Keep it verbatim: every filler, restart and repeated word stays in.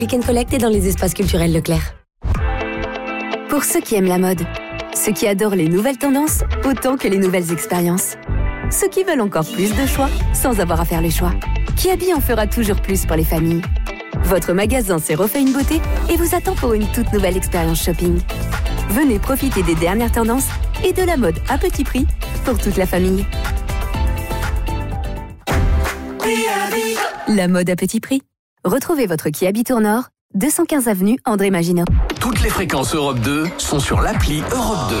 Click and Collect est dans les espaces culturels Leclerc. Pour ceux qui aiment la mode, ceux qui adorent les nouvelles tendances autant que les nouvelles expériences, ceux qui veulent encore plus de choix sans avoir à faire les choix, Kiabi en fera toujours plus pour les familles. Votre magasin s'est refait une beauté et vous attend pour une toute nouvelle expérience shopping. Venez profiter des dernières tendances et de la mode à petit prix pour toute la famille. La mode à petit prix. Retrouvez votre Kiabi Tour Nord, deux cent quinze avenue André Maginot. Toutes les fréquences Europe deux sont sur l'appli Europe deux.